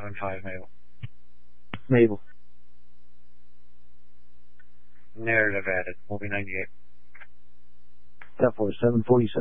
775 Mabel. Mabel. Narrative added. Will be 98. That for 747.